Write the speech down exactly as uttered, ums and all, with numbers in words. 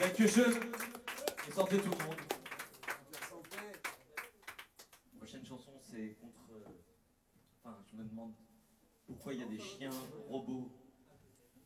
Dankeschön. Et santé tout le monde. La prochaine chanson, c'est contre... euh, Enfin, je me demande pourquoi il y a des chiens robots